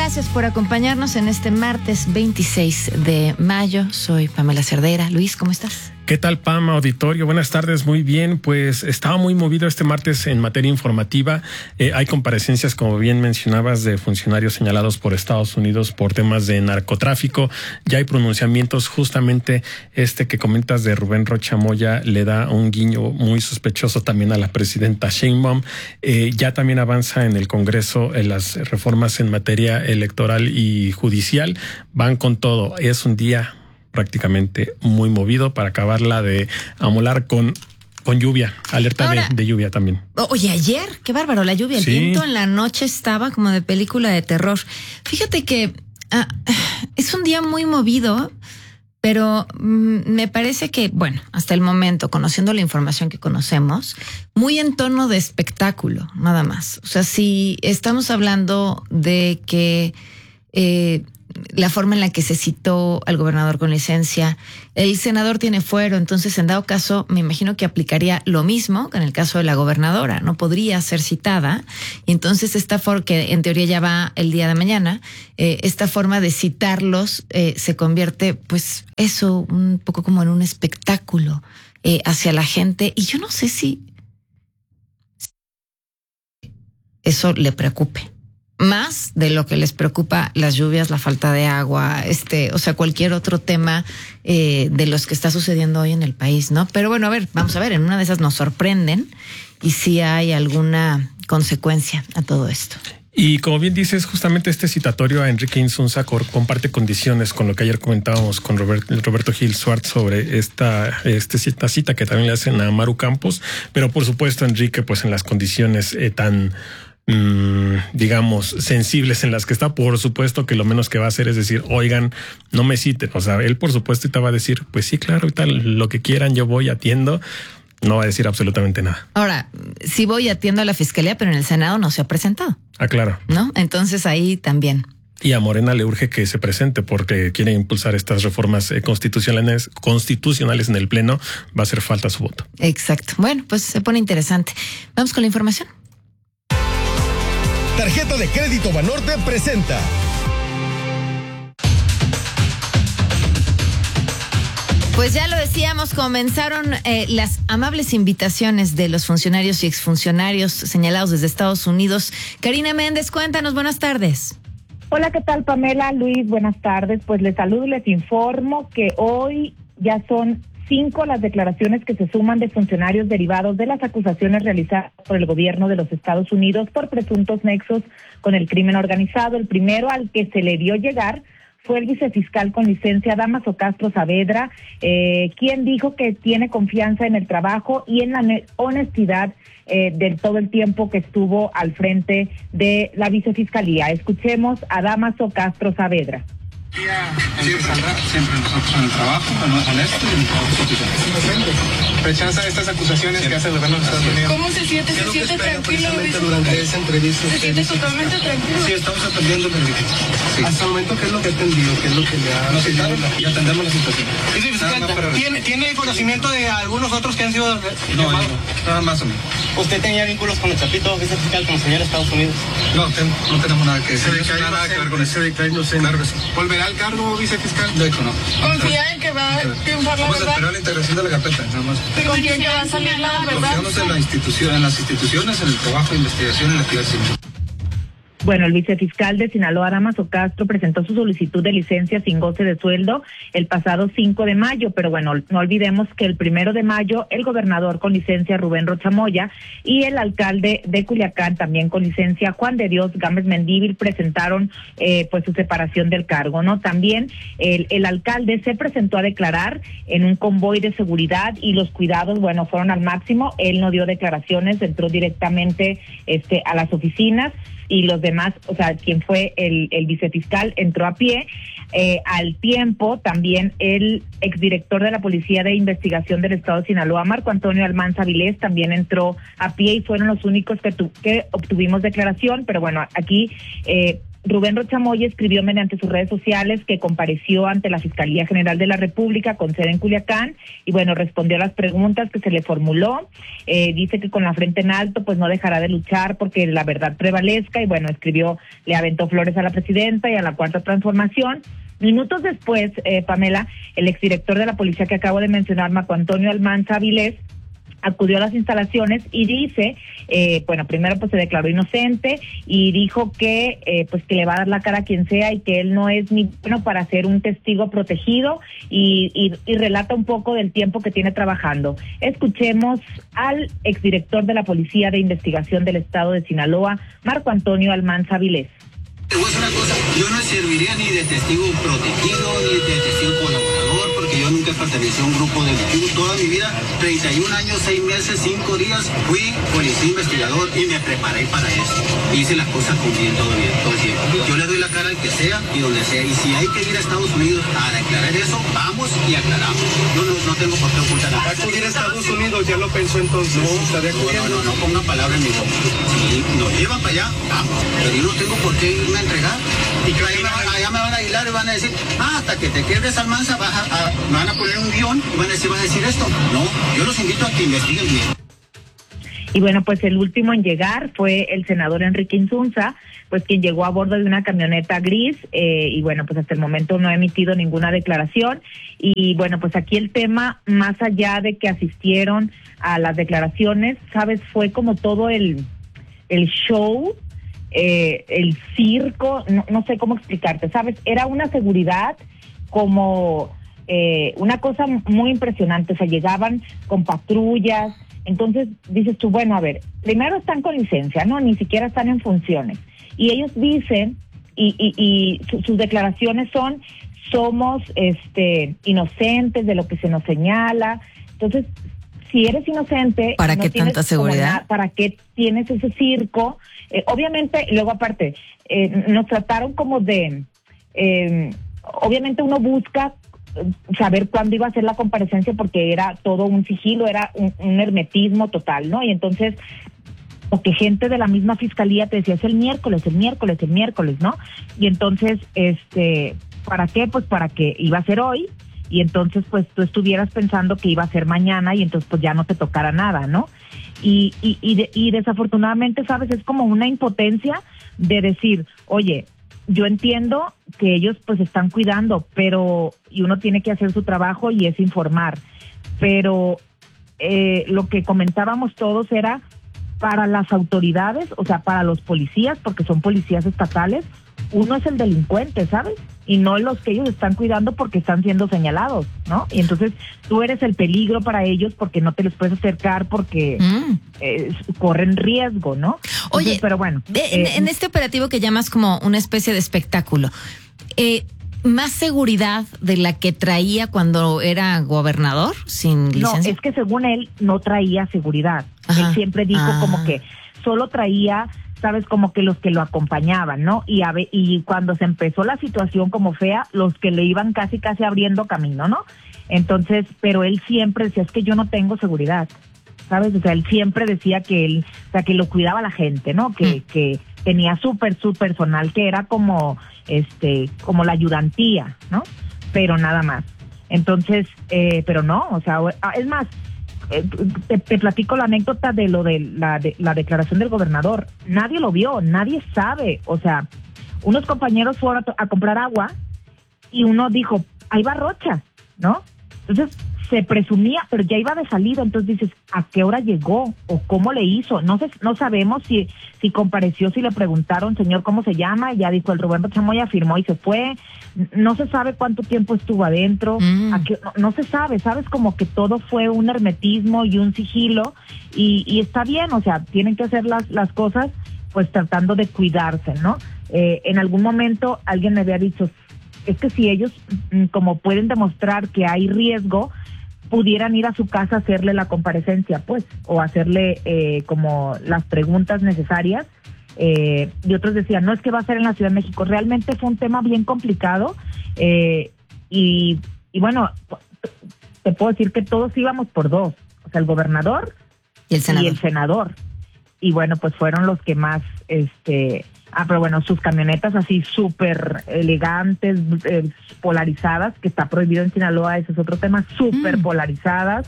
Gracias por acompañarnos en este martes 26 de mayo. Soy Pamela Cerdeira. Luis, ¿cómo estás? ¿Qué tal, Pam, auditorio? Buenas tardes, muy bien. Pues estaba muy movido este martes en materia informativa. Hay comparecencias, como bien mencionabas, de funcionarios señalados por Estados Unidos por temas de narcotráfico. Ya hay pronunciamientos, justamente este que comentas de Rubén Rocha Moya le da un guiño muy sospechoso también a la presidenta Sheinbaum. Ya también avanza en el Congreso las reformas en materia electoral y judicial. Van con todo. Es un día prácticamente muy movido para acabarla de amolar con lluvia, alerta ahora, de lluvia también. Oye, ayer, qué bárbaro, la lluvia, el viento en la noche estaba como de película de terror. Fíjate que es un día muy movido, pero me parece que, bueno, hasta el momento, conociendo la información que conocemos, muy en tono de espectáculo, nada más. O sea, si estamos hablando de que la forma en la que se citó al gobernador con licencia, el senador tiene fuero, entonces en dado caso me imagino que aplicaría lo mismo que en el caso de la gobernadora, no podría ser citada, y entonces esta forma, que en teoría ya va el día de mañana, esta forma de citarlos se convierte, pues eso, un poco como en un espectáculo hacia la gente, y yo no sé si eso le preocupe. Más de lo que les preocupa las lluvias, la falta de agua, o sea, cualquier otro tema de los que está sucediendo hoy en el país, ¿no? Pero bueno, a ver, vamos a ver, en una de esas nos sorprenden y si hay alguna consecuencia a todo esto. Y como bien dices, justamente este citatorio a Enrique Insunza comparte condiciones con lo que ayer comentábamos con Roberto Gil Suárez sobre esta cita que también le hacen a Maru Campos, pero por supuesto Enrique, pues en las condiciones tan digamos, sensibles en las que está, por supuesto que lo menos que va a hacer es decir, oigan, no me citen. O sea, él por supuesto te va a decir, pues sí, claro, y tal, lo que quieran, yo voy, atiendo. No va a decir absolutamente nada. Ahora, sí voy, atiendo a la fiscalía, pero en el Senado no se ha presentado. Ah, claro. ¿No? Entonces ahí también. Y a Morena le urge que se presente porque quiere impulsar estas reformas constitucionales en el Pleno. Va a hacer falta su voto. Exacto. Bueno, pues se pone interesante. Vamos con la información. Tarjeta de Crédito Banorte presenta. Pues ya lo decíamos, comenzaron las amables invitaciones de los funcionarios y exfuncionarios señalados desde Estados Unidos. Karina Méndez, cuéntanos, buenas tardes. Hola, ¿qué tal, Pamela? Luis, buenas tardes. Pues les saludo y les informo que hoy ya son 5 las declaraciones que se suman de funcionarios derivados de las acusaciones realizadas por el gobierno de los Estados Unidos por presuntos nexos con el crimen organizado. El primero al que se le vio llegar fue el vicefiscal con licencia Dámaso Castro Saavedra, quien dijo que tiene confianza en el trabajo y en la honestidad de todo el tiempo que estuvo al frente de la vicefiscalía. Escuchemos a Dámaso Castro Saavedra. Siempre nosotros en el trabajo, honesto y constitucional. ¿Rechaza estas acusaciones que hace el gobierno de Estados Unidos? ¿Cómo se siente? ¿Se siente tranquilo? Durante esa entrevista. ¿Se siente totalmente tranquilo? Sí, estamos atendiendo el delito. Sí. Hasta el momento, ¿qué es lo que ha atendido? ¿Qué es lo que le ha... Nos citaron y atendemos la situación. ¿Tiene conocimiento de algunos otros que han sido... No, nada más o menos. ¿Usted tenía vínculos con el Chapito, vicefiscal, con el señor Estados Unidos? No, no tenemos nada que decir. Nada que ver con ese declarado. Claro que sí. ¿Volverá al cargo vicefiscal? No conozco. ¿Confía en que va a triunfar la verdad? Vamos a esperar la integración de la carpeta, nada más. ¿Confía en que va a salir la verdad? Confiamos en las instituciones, en el trabajo de investigación, en la actividad civil. Bueno, el vicefiscal de Sinaloa, Dámaso Castro, presentó su solicitud de licencia sin goce de sueldo el pasado 5 de mayo, pero bueno, no olvidemos que el 1 de mayo el gobernador con licencia Rubén Rocha Moya y el alcalde de Culiacán también con licencia Juan de Dios Gámez Mendívil presentaron pues su separación del cargo, ¿no? También el alcalde se presentó a declarar en un convoy de seguridad y los cuidados, bueno, fueron al máximo. Él no dio declaraciones, entró directamente a las oficinas. Y los demás, o sea, quien fue el vicefiscal entró a pie. Al tiempo, también el exdirector de la Policía de Investigación del Estado de Sinaloa, Marco Antonio Almanza Vilés, también entró a pie y fueron los únicos que obtuvimos declaración. Pero bueno, aquí Rubén Rocha Moya escribió mediante sus redes sociales que compareció ante la Fiscalía General de la República con sede en Culiacán y bueno, respondió a las preguntas que se le formuló. Dice que con la frente en alto pues no dejará de luchar porque la verdad prevalezca y bueno, le aventó flores a la presidenta y a la Cuarta Transformación. Minutos después, Pamela, el exdirector de la policía que acabo de mencionar, Marco Antonio Almanza Avilés, acudió a las instalaciones y dice, primero pues se declaró inocente y dijo que pues que le va a dar la cara a quien sea y que él no es ni bueno para ser un testigo protegido y relata un poco del tiempo que tiene trabajando. Escuchemos al exdirector de la Policía de Investigación del Estado de Sinaloa, Marco Antonio Almanza Avilés. Te voy a decir una cosa, yo no serviría ni de testigo protegido ni de testigo colaborador porque yo nunca pertenecí a un grupo delictivo. Toda mi vida, 31 años, 6 meses, 5 días, fui policía investigador y me preparé para eso. Hice las cosas con bien, todo el tiempo. Yo le doy la cara al que sea y donde sea. Y si hay que ir a Estados Unidos a declarar eso, vamos y aclaramos. Yo no tengo por qué ocultar nada. Acudir a Estados Unidos, ya lo pensó entonces. No pongan palabra en mi boca. Si nos llevan para allá, vamos. Pero yo no tengo por qué irme a entregar. Y que allá me van a aislar y van a decir, hasta que te quedes Almanza, me van a poner un guión y van a decir esto. No, yo los invito a que investiguen bien. Y bueno, pues el último en llegar fue el senador Enrique Insunza, pues quien llegó a bordo de una camioneta gris y bueno, pues hasta el momento no ha emitido ninguna declaración. Y bueno, pues aquí el tema, más allá de que asistieron a las declaraciones, ¿sabes? Fue como todo el show, el circo, no sé cómo explicarte, ¿sabes? Era una seguridad como una cosa muy impresionante, o sea, llegaban con patrullas. Entonces dices tú, bueno, a ver, primero están con licencia, ¿no? Ni siquiera están en funciones. Y ellos dicen, y sus declaraciones son, somos inocentes de lo que se nos señala. Entonces, si eres inocente... ¿Para qué tanta seguridad? ¿Para qué tienes ese circo? Obviamente, luego aparte, nos trataron como de... obviamente uno busca saber cuándo iba a ser la comparecencia porque era todo un sigilo, era un hermetismo total, ¿no? Y entonces, porque gente de la misma fiscalía te decía, es el miércoles, ¿no? Y entonces, ¿para qué? Pues para que iba a ser hoy, y entonces pues tú estuvieras pensando que iba a ser mañana y entonces pues ya no te tocara nada, ¿no? Y desafortunadamente, ¿sabes? Es como una impotencia de decir, oye, yo entiendo que ellos pues están cuidando, y uno tiene que hacer su trabajo y es informar, pero lo que comentábamos todos era para las autoridades, o sea, para los policías, porque son policías estatales, uno es el delincuente, ¿sabes? Y no los que ellos están cuidando porque están siendo señalados, ¿no? Y entonces tú eres el peligro para ellos porque no te les puedes acercar porque corren riesgo, ¿no? Oye, entonces, pero bueno. En este operativo que llamas como una especie de espectáculo, ¿más seguridad de la que traía cuando era gobernador sin licencia? No, es que según él no traía seguridad. Ajá. Él siempre dijo como que solo traía, sabes, como que los que lo acompañaban, ¿no? Y cuando se empezó la situación como fea, los que le iban casi abriendo camino, ¿no? Entonces, pero él siempre decía, es que yo no tengo seguridad, ¿sabes? O sea, él siempre decía que que lo cuidaba la gente, ¿no? Que tenía su personal, que era como la ayudantía, ¿no? Pero nada más. Entonces, pero no, o sea, es más, te platico la anécdota de lo de la declaración del gobernador. Nadie lo vio, nadie sabe. O sea, unos compañeros fueron a comprar agua y uno dijo, ahí va Rocha, ¿no? Entonces se presumía, pero ya iba de salida. Entonces dices, ¿a qué hora llegó? ¿O cómo le hizo? No sabemos si compareció, si le preguntaron, señor, ¿cómo se llama? Y ya dijo, el Rubén Rocha Moya, firmó y se fue. No se sabe cuánto tiempo estuvo adentro. No se sabe, ¿sabes? Como que todo fue un hermetismo y un sigilo. Y está bien, o sea, tienen que hacer las cosas pues tratando de cuidarse, ¿no? En algún momento alguien me había dicho, es que si ellos como pueden demostrar que hay riesgo, pudieran ir a su casa a hacerle la comparecencia, pues, o hacerle como las preguntas necesarias. Y otros decían, no, es que va a ser en la Ciudad de México. Realmente fue un tema bien complicado y bueno, te puedo decir que todos íbamos por dos, o sea, el gobernador y el senador. Y bueno, pues fueron los que más pero bueno, sus camionetas así súper elegantes, polarizadas, que está prohibido en Sinaloa, ese es otro tema, súper polarizadas.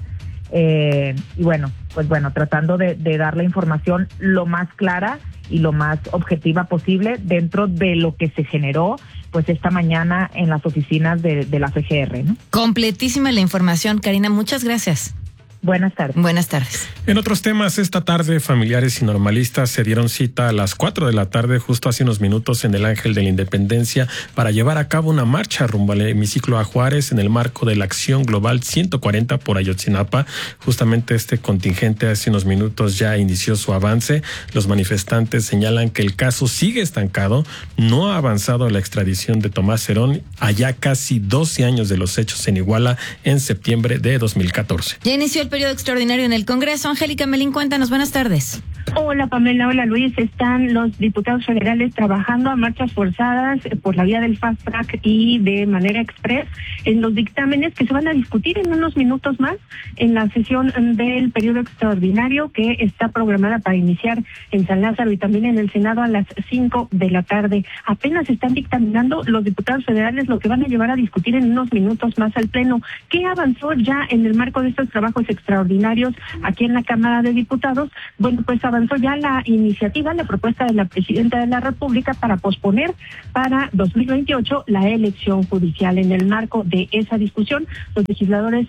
Y bueno, pues bueno, tratando de dar la información lo más clara y lo más objetiva posible dentro de lo que se generó pues esta mañana en las oficinas de la FGR, ¿no? Completísima la información, Karina, muchas gracias. Buenas tardes. Buenas tardes. En otros temas, esta tarde, familiares y normalistas se dieron cita a las 4 de la tarde, justo hace unos minutos, en el Ángel de la Independencia, para llevar a cabo una marcha rumbo al hemiciclo a Juárez en el marco de la Acción Global 140 por Ayotzinapa. Justamente este contingente hace unos minutos ya inició su avance. Los manifestantes señalan que el caso sigue estancado, no ha avanzado la extradición de Tomás Herón a ya casi 12 años de los hechos en Iguala en septiembre de 2014. Ya inició el periodo extraordinario en el Congreso. Angélica Melín, cuéntanos, buenas tardes. Hola Pamela, hola Luis. Están los diputados federales trabajando a marchas forzadas por la vía del fast track y de manera express en los dictámenes que se van a discutir en unos minutos más en la sesión del periodo extraordinario que está programada para iniciar en San Lázaro y también en el Senado a las 5 de la tarde. Apenas están dictaminando los diputados federales lo que van a llevar a discutir en unos minutos más al Pleno. ¿Qué avanzó ya en el marco de estos trabajos extraordinarios aquí en la Cámara de Diputados? Bueno, pues avanzó ya la iniciativa, la propuesta de la Presidenta de la República para posponer para 2028 la elección judicial. En el marco de esa discusión, los legisladores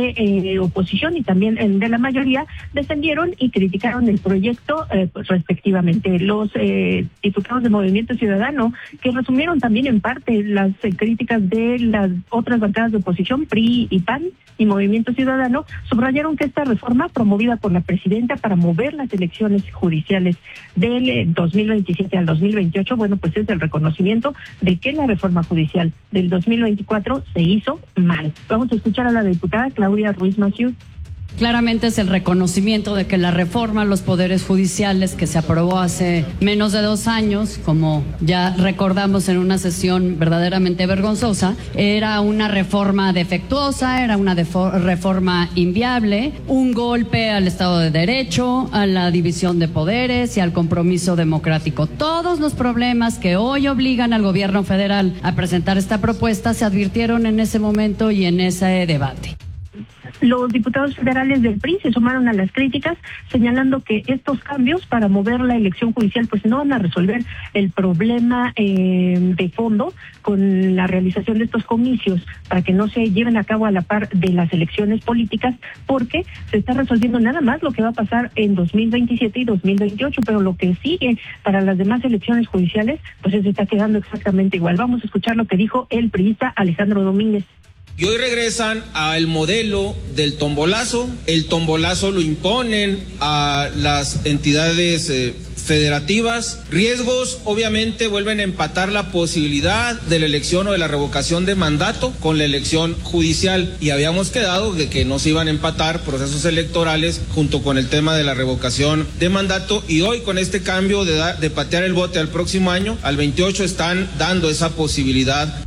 de oposición y también de la mayoría defendieron y criticaron el proyecto pues, respectivamente. Los diputados de Movimiento Ciudadano, que resumieron también en parte las críticas de las otras bancadas de oposición, PRI y PAN y Movimiento Ciudadano, subrayaron que esta reforma promovida por la Presidenta para mover las elecciones judiciales del 2027 al 2028, bueno, pues es el reconocimiento de que la reforma judicial del 2024 se hizo mal. Vamos a escuchar a la diputada Claudia Ruiz Massieu. Claramente es el reconocimiento de que la reforma a los poderes judiciales que se aprobó hace menos de 2 años, como ya recordamos en una sesión verdaderamente vergonzosa, era una reforma defectuosa, era una reforma inviable, un golpe al Estado de Derecho, a la división de poderes y al compromiso democrático. Todos los problemas que hoy obligan al gobierno federal a presentar esta propuesta se advirtieron en ese momento y en ese debate. Los diputados federales del PRI se sumaron a las críticas, señalando que estos cambios para mover la elección judicial pues no van a resolver el problema de fondo con la realización de estos comicios para que no se lleven a cabo a la par de las elecciones políticas, porque se está resolviendo nada más lo que va a pasar en 2027 y 2028, pero lo que sigue para las demás elecciones judiciales pues se está quedando exactamente igual. Vamos a escuchar lo que dijo el priista Alejandro Domínguez. Y hoy regresan al modelo del tombolazo. El tombolazo lo imponen a las entidades federativas. Riesgos, obviamente, vuelven a empatar la posibilidad de la elección o de la revocación de mandato con la elección judicial. Y habíamos quedado de que no se iban a empatar procesos electorales junto con el tema de la revocación de mandato. Y hoy, con este cambio de patear el bote al próximo año, al 28, están dando esa posibilidad.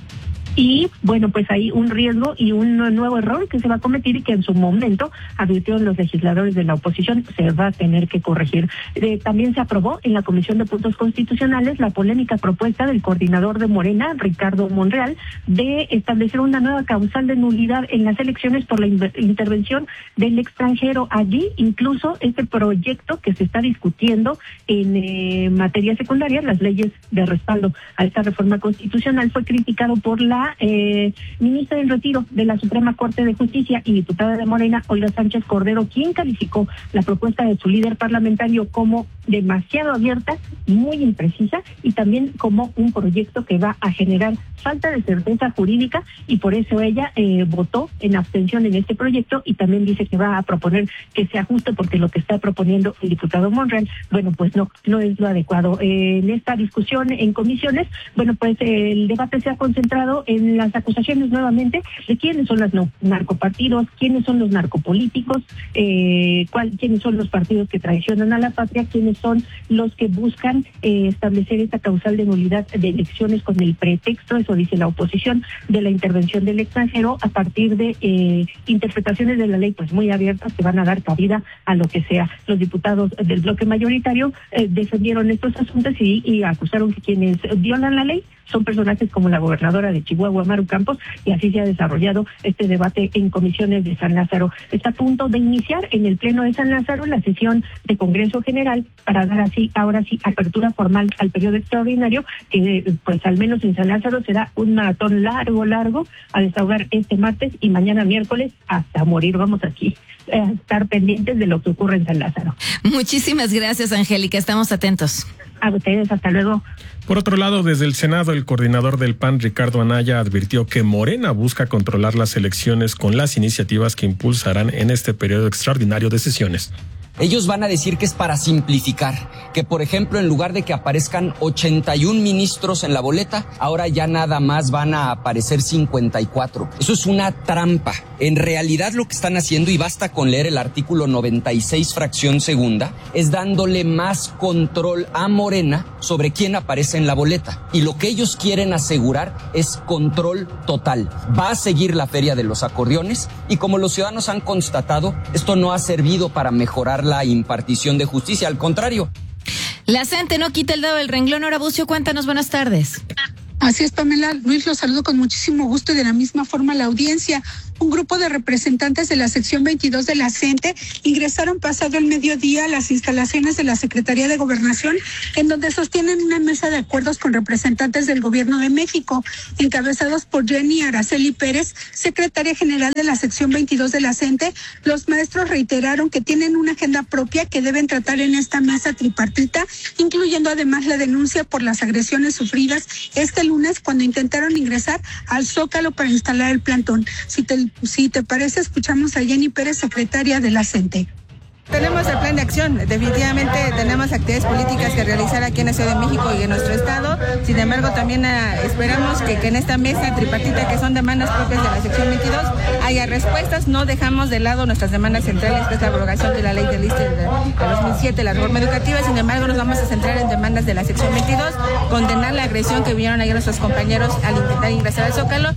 Y bueno, pues hay un riesgo y un nuevo error que se va a cometer y que en su momento advirtieron los legisladores de la oposición se va a tener que corregir. También se aprobó en la Comisión de Puntos Constitucionales la polémica propuesta del coordinador de Morena, Ricardo Monreal, de establecer una nueva causal de nulidad en las elecciones por la intervención del extranjero. Allí incluso este proyecto que se está discutiendo en materia secundaria, las leyes de respaldo a esta reforma constitucional, fue criticado por la ministra en retiro de la Suprema Corte de Justicia y diputada de Morena, Olga Sánchez Cordero, quien calificó la propuesta de su líder parlamentario como demasiado abierta, muy imprecisa y también como un proyecto que va a generar falta de certeza jurídica, y por eso ella votó en abstención en este proyecto y también dice que va a proponer que se ajuste, porque lo que está proponiendo el diputado Monreal, bueno, pues no es lo adecuado. En esta discusión en comisiones, bueno, pues el debate se ha concentrado en en las acusaciones nuevamente de quiénes son los narcopartidos, quiénes son los narcopolíticos, quiénes son los partidos que traicionan a la patria, quiénes son los que buscan establecer esta causal de nulidad de elecciones con el pretexto, eso dice la oposición, de la intervención del extranjero a partir de interpretaciones de la ley pues muy abiertas que van a dar cabida a lo que sea. Los diputados del bloque mayoritario defendieron estos asuntos y acusaron que quienes violan la ley son personajes como la gobernadora de Chihuahua, Maru Campos, y así se ha desarrollado este debate en comisiones de San Lázaro. Está a punto de iniciar en el Pleno de San Lázaro la sesión de Congreso General para dar así, ahora sí, apertura formal al periodo extraordinario, que pues al menos en San Lázaro será un maratón largo a desahogar este martes y mañana miércoles hasta morir. Vamos aquí a estar pendientes de lo que ocurre en San Lázaro. Muchísimas gracias, Angélica. Estamos atentos. A ustedes, hasta luego. Por otro lado, desde el Senado, el coordinador del PAN, Ricardo Anaya, advirtió que Morena busca controlar las elecciones con las iniciativas que impulsarán en este periodo extraordinario de sesiones. Ellos van a decir que es para simplificar, que por ejemplo en lugar de que aparezcan 81 ministros en la boleta, ahora ya nada más van a aparecer 54. Eso es una trampa. En realidad lo que están haciendo, y basta con leer el artículo 96 fracción segunda, es dándole más control a Morena sobre quién aparece en la boleta. Y lo que ellos quieren asegurar es control total. Va a seguir la feria de los acordeones y como los ciudadanos han constatado, esto no ha servido para mejorar la impartición de justicia, al contrario. La gente no quita el dedo del renglón. Ahora, Bucio, cuéntanos, buenas tardes. Así es, Pamela. Luis, los saludo con muchísimo gusto y de la misma forma la audiencia. Un grupo de representantes de la sección 22 de la CENTE ingresaron pasado el mediodía a las instalaciones de la Secretaría de Gobernación, en donde sostienen una mesa de acuerdos con representantes del Gobierno de México, encabezados por Jenny Araceli Pérez, secretaria general de la sección 22 de la CENTE. Los maestros reiteraron que tienen una agenda propia que deben tratar en esta mesa tripartita, incluyendo además la denuncia por las agresiones sufridas este lunes cuando intentaron ingresar al Zócalo para instalar el plantón. Si te parece, escuchamos a Jenny Pérez, secretaria de la CENTE. Tenemos el plan de acción, definitivamente tenemos actividades políticas que realizar aquí en la Ciudad de México y en nuestro estado. Sin embargo, también esperamos que en esta mesa tripartita, que son demandas propias de la sección 22, haya respuestas. No dejamos de lado nuestras demandas centrales, que es la abrogación de la ley del ISSSTE de 2007, la reforma educativa. Sin embargo, nos vamos a centrar en demandas de la sección 22, condenar la agresión que vieron ayer nuestros compañeros al intentar ingresar al Zócalo.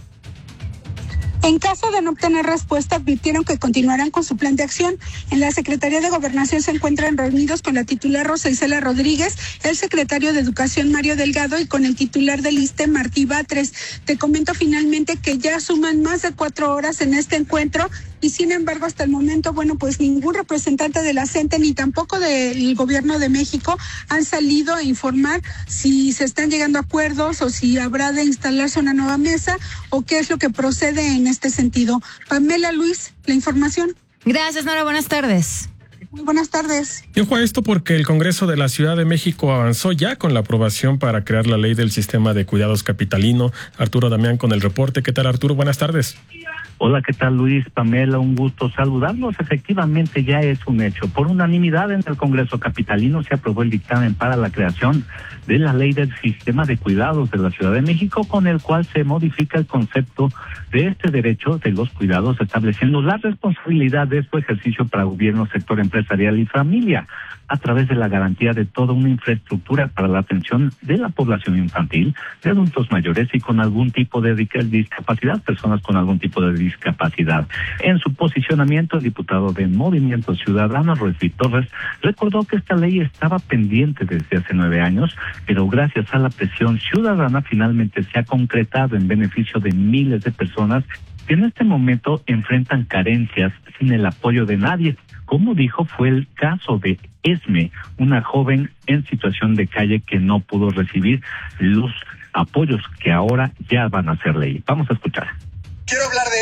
En caso de no obtener respuesta, advirtieron que continuarán con su plan de acción. En la Secretaría de Gobernación se encuentran reunidos con la titular Rosa Isela Rodríguez, el secretario de Educación Mario Delgado y con el titular del ISSSTE Martí Batres. Te comento finalmente que ya suman más de 4 horas en este encuentro y sin embargo hasta el momento, pues ningún representante de la CENTE ni tampoco del Gobierno de México han salido a informar si se están llegando a acuerdos o si habrá de instalarse una nueva mesa o qué es lo que procede en este sentido. Pamela, Luis, la información. Gracias, Nora, buenas tardes. Muy buenas tardes. Y ojo a esto porque el Congreso de la Ciudad de México avanzó ya con la aprobación para crear la ley del sistema de cuidados capitalino. Arturo Damián con el reporte. ¿Qué tal, Arturo? Buenas tardes. Hola, ¿qué tal, Luis? Pamela, un gusto saludarlos. Efectivamente, ya es un hecho. Por unanimidad en el Congreso capitalino se aprobó el dictamen para la creación de la ley del sistema de cuidados de la Ciudad de México, con el cual se modifica el concepto de este derecho de los cuidados, estableciendo la responsabilidad de su ejercicio para gobierno, sector empresarial y familia, a través de la garantía de toda una infraestructura para la atención de la población infantil, de adultos mayores y con algún tipo de discapacidad, personas con algún tipo de discapacidad. En su posicionamiento, el diputado de Movimiento Ciudadano, Ruiz Torres, recordó que esta ley estaba pendiente desde hace 9 años, pero gracias a la presión ciudadana finalmente se ha concretado en beneficio de miles de personas que en este momento enfrentan carencias sin el apoyo de nadie. Como dijo, fue el caso de Esme, una joven en situación de calle que no pudo recibir los apoyos que ahora ya van a ser ley. Vamos a escuchar. Quiero hablar de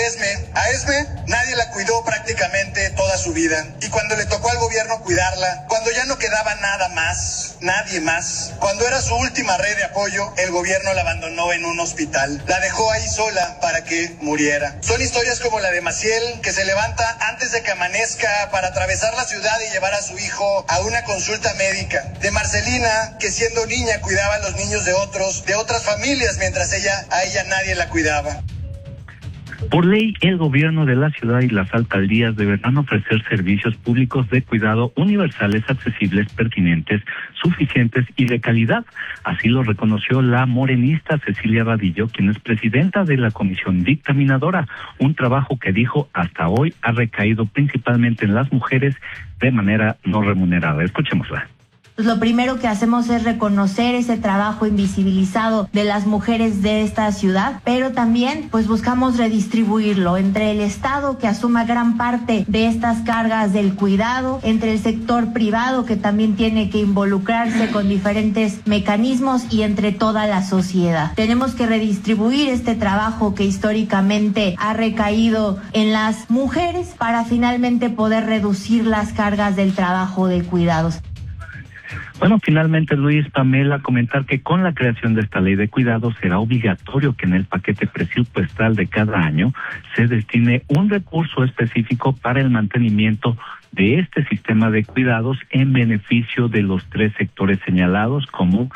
A Esme nadie la cuidó prácticamente toda su vida. Y cuando le tocó al gobierno cuidarla, cuando ya no quedaba nada más, nadie más, cuando era su última red de apoyo, el gobierno la abandonó en un hospital. La dejó ahí sola para que muriera. Son historias como la de Maciel, que se levanta antes de que amanezca para atravesar la ciudad y llevar a su hijo a una consulta médica. De Marcelina, que siendo niña cuidaba a los niños de otras familias, mientras a ella nadie la cuidaba. Por ley, el gobierno de la ciudad y las alcaldías deberán ofrecer servicios públicos de cuidado universales, accesibles, pertinentes, suficientes y de calidad. Así lo reconoció la morenista Cecilia Vadillo, quien es presidenta de la comisión dictaminadora, un trabajo que dijo hasta hoy ha recaído principalmente en las mujeres de manera no remunerada. Escuchémosla. Lo primero que hacemos es reconocer ese trabajo invisibilizado de las mujeres de esta ciudad, pero también pues buscamos redistribuirlo entre el Estado, que asuma gran parte de estas cargas del cuidado, entre el sector privado, que también tiene que involucrarse con diferentes mecanismos, y entre toda la sociedad. Tenemos que redistribuir este trabajo que históricamente ha recaído en las mujeres para finalmente poder reducir las cargas del trabajo de cuidados. Bueno, finalmente, Luis, Pamela, comentar que con la creación de esta ley de cuidados será obligatorio que en el paquete presupuestal de cada año se destine un recurso específico para el mantenimiento de este sistema de cuidados en beneficio de los 3 sectores señalados como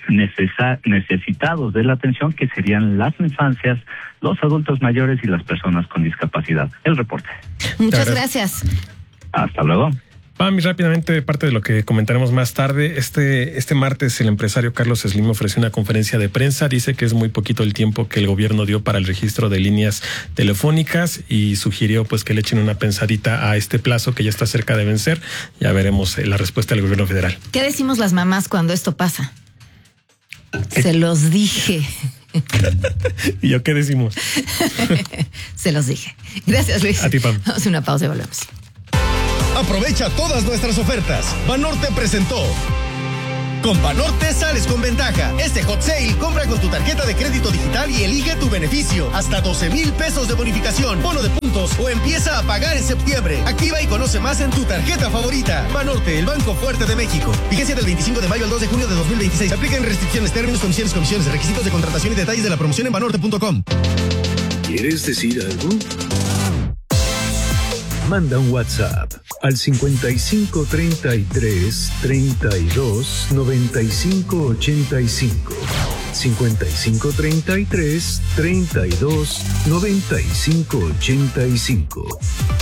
necesitados de la atención, que serían las infancias, los adultos mayores y las personas con discapacidad. El reporte. Muchas gracias. Hasta luego. Pami, rápidamente, parte de lo que comentaremos más tarde, este martes el empresario Carlos Slim ofreció una conferencia de prensa. Dice que es muy poquito el tiempo que el gobierno dio para el registro de líneas telefónicas y sugirió pues que le echen una pensadita a este plazo que ya está cerca de vencer. Ya veremos la respuesta del gobierno federal. ¿Qué decimos las mamás cuando esto pasa? Se los dije. ¿Y yo qué decimos? Se los dije. Gracias, Luis. A ti, Pam. Vamos a una pausa y volvemos. Aprovecha todas nuestras ofertas. Banorte presentó. Con Banorte sales con ventaja. Este hot sale, compra con tu tarjeta de crédito digital y elige tu beneficio. Hasta 12,000 pesos de bonificación, bono de puntos o empieza a pagar en septiembre. Activa y conoce más en tu tarjeta favorita. Banorte, el banco fuerte de México. Vigencia del 25 de mayo al 2 de junio de 2026. Aplican restricciones, términos, comisiones, requisitos de contratación y detalles de la promoción en banorte.com. ¿Quieres decir algo? Manda un WhatsApp al 55 33 32 95 85. 55 33 32 95 85.